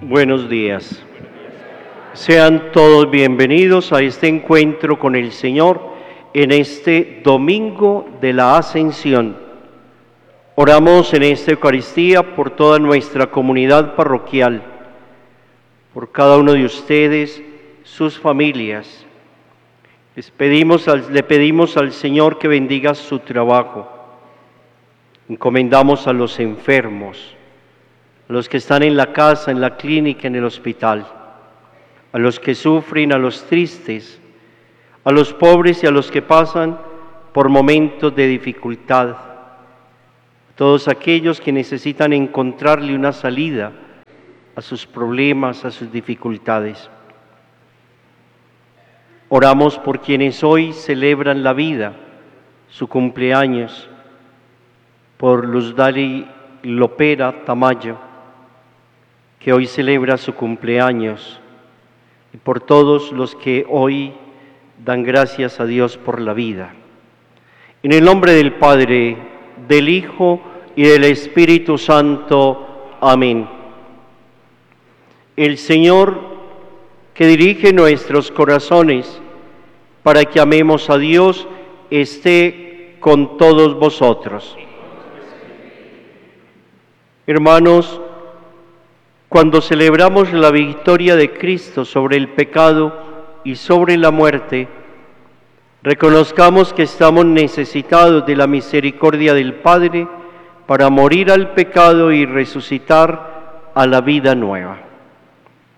Buenos días. Sean todos bienvenidos a este encuentro con el Señor en este domingo de la Ascensión. Oramos en esta Eucaristía por toda nuestra comunidad parroquial, por cada uno de ustedes, sus familias. Le pedimos al Señor que bendiga su trabajo. Encomendamos a los enfermos, a los que están en la casa, en la clínica, en el hospital, a los que sufren, a los tristes, a los pobres y a los que pasan por momentos de dificultad, a todos aquellos que necesitan encontrarle una salida a sus problemas, a sus dificultades. Oramos por quienes hoy celebran la vida, su cumpleaños, por Luz Dali Lopera Tamayo, que hoy celebra su cumpleaños, y por todos los que hoy dan gracias a Dios por la vida. En el nombre del Padre, del Hijo y del Espíritu Santo. Amén. El Señor, que dirige nuestros corazones para que amemos a Dios, esté con todos vosotros. Hermanos, cuando celebramos la victoria de Cristo sobre el pecado y sobre la muerte, reconozcamos que estamos necesitados de la misericordia del Padre para morir al pecado y resucitar a la vida nueva.